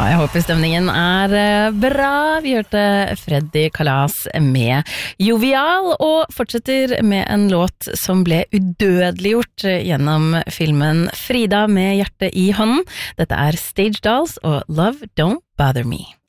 jeg håper stemningen bra. Vi hørte Freddy Kalas med Jovial, og fortsetter med en låt som ble udødeliggjort gjennom filmen Frida med hjertet i hånden. Dette Stage Dolls og Love Don't Bother Me.